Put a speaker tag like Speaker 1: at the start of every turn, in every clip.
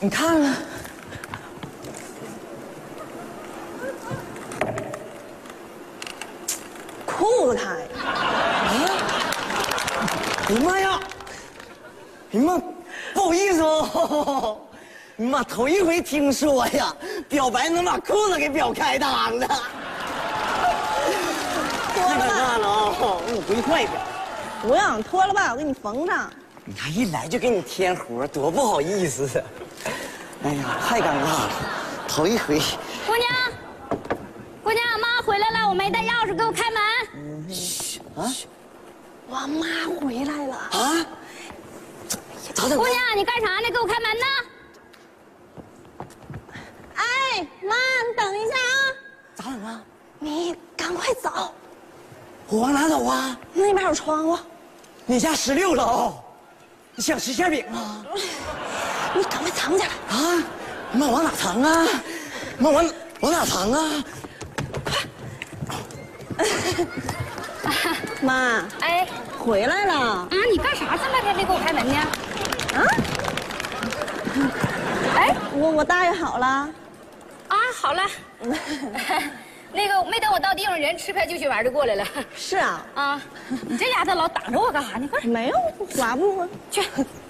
Speaker 1: 你看看，裤子开了啊！哎呀妈呀！哎呀妈，不好意思哦，你妈头一回听说呀，表白能把裤子给表开裆的。太尴尬了啊！我回去换一表。
Speaker 2: 不用，脱了吧，我给你缝上。
Speaker 1: 你看一来就给你添活，多不好意思啊！哎呀，太尴尬了，头一回。
Speaker 3: 姑娘，姑娘，妈回来了，我没带钥匙，给我开门。
Speaker 1: 啊，
Speaker 2: 我妈回来了
Speaker 1: 啊！咋整？
Speaker 3: 姑娘，你干啥呢？给我开门呢！
Speaker 2: 哎，妈，你等一下啊！
Speaker 1: 咋整啊？
Speaker 2: 你赶快走，
Speaker 1: 我往哪走啊？
Speaker 2: 那边有窗户。
Speaker 1: 你家16楼，你想吃馅饼啊？
Speaker 2: 你赶快藏起来
Speaker 1: 啊！妈，往哪藏啊？妈，往哪藏啊？
Speaker 2: 妈，
Speaker 3: 哎，
Speaker 2: 回来了。
Speaker 3: 啊，你干啥这么半天没给我开门呢？
Speaker 2: 啊？
Speaker 3: 哎，
Speaker 2: 我大约好了。
Speaker 3: 啊，好了。那个没等我到地方，人吃开就去玩就过来了。
Speaker 2: 是啊。
Speaker 3: 啊，你这丫头老挡着我干啥呢？快
Speaker 2: 没有，滑步啊。
Speaker 3: 去。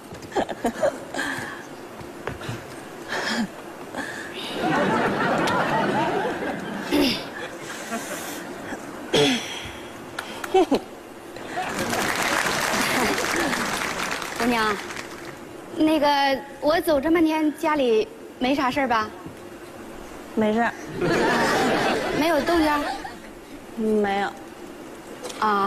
Speaker 3: 姑娘，那个我走这么天，家里没啥事儿吧？
Speaker 2: 没事。
Speaker 3: 没有动静？
Speaker 2: 没有。
Speaker 3: 啊。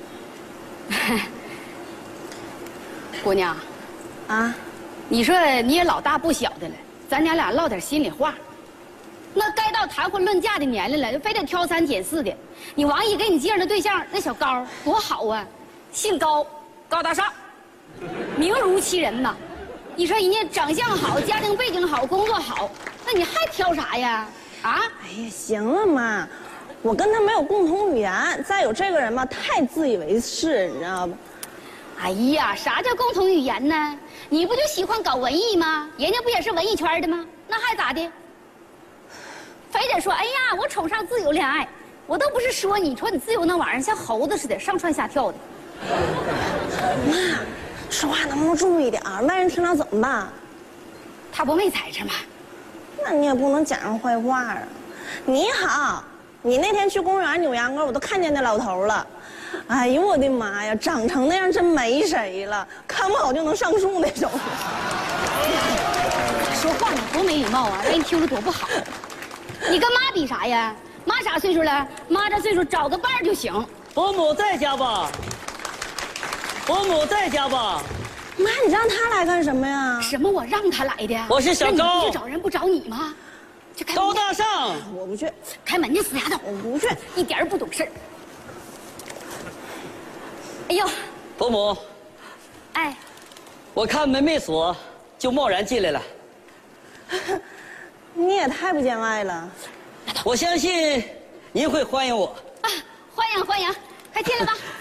Speaker 3: 姑娘，
Speaker 2: 啊，
Speaker 3: 你说你也老大不小的了，咱娘俩唠点心里话。那该到谈婚论嫁的年龄了，就非得挑三拣四的。你王姨给你介绍的对象，那小高多好啊，姓高，高大上，名如其人呐。你说人家长相好，家庭背景好，工作好，那你还挑啥呀？啊？
Speaker 2: 哎呀，行了妈，我跟他没有共同语言，再有这个人吧，太自以为是，你知道吧？
Speaker 3: 哎呀，啥叫共同语言呢？你不就喜欢搞文艺吗？人家不也是文艺圈的吗？那还咋的？非得说，哎呀，我崇尚自由恋爱，我都不是说你，说你自由那玩意儿像猴子似的，上蹿下跳的。
Speaker 2: 妈，说话能不能注意点儿？外人听到怎么办？
Speaker 3: 他不没在这吗？
Speaker 2: 那你也不能讲上坏话啊！你好，你那天去公园扭秧歌，我都看见那老头了。哎呦我的妈呀，长成那样真没谁了，看不好就能上树那种。
Speaker 3: 说话你多没礼貌啊，让人听着多不好。你跟妈比啥呀？妈啥岁数了？妈这岁数找个伴儿就行。
Speaker 4: 伯母在家吧？伯母在家吧？
Speaker 2: 妈，你让他来干什么呀？
Speaker 3: 什么？我让他来的？
Speaker 4: 我是小高。
Speaker 3: 那你不去找人不找你吗？这开门
Speaker 4: 高大上。
Speaker 2: 我不去，
Speaker 3: 开门去，死丫头！
Speaker 2: 我不去，
Speaker 3: 一点儿不懂事儿。哎呦，
Speaker 4: 伯母，
Speaker 3: 哎，
Speaker 4: 我看门没锁，就贸然进来了。
Speaker 2: 你也太不见外了。
Speaker 4: 我相信您会欢迎我。
Speaker 3: 啊，欢迎欢迎，快进来吧。